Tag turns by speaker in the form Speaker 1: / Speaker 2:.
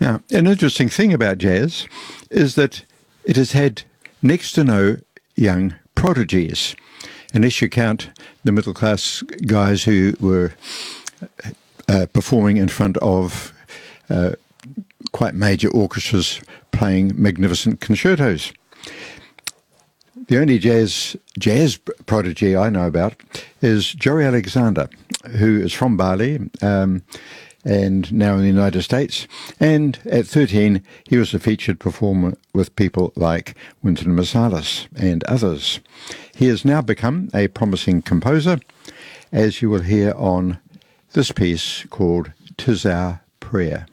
Speaker 1: Now, an interesting thing about jazz is that it has had next to no young prodigies, unless you count the middle-class guys who were performing in front of quite major orchestras playing magnificent concertos. The only jazz prodigy I know about is Joey Alexander, who is from Bali and now in the United States. And at 13, he was a featured performer with people like Wynton Marsalis and others. He has now become a promising composer, as you will hear on this piece called "'Tis Our Prayer."